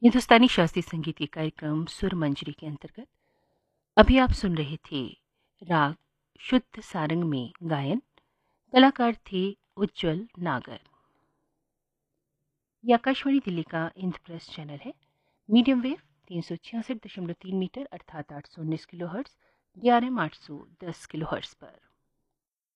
हिंदुस्तानी शास्त्रीय संगीत के कार्यक्रम सुर मंजरी के अंतर्गत अभी आप सुन रहे थे राग शुद्ध सारंग में गायन। कलाकार थे उज्जवल नागर। ये आकाशवाणी दिल्ली का इंद्रप्रस्थ चैनल है। मीडियम वेव 366.3 मीटर अर्थात 819 kilo hertz, DRM 810 kilo hertz पर।